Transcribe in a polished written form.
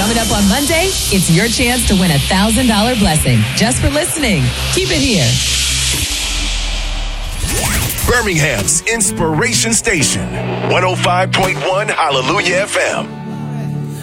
Coming up on Monday, it's your chance to win a $1,000 blessing just for listening. Keep it here. Birmingham's Inspiration Station, 105.1 Hallelujah FM.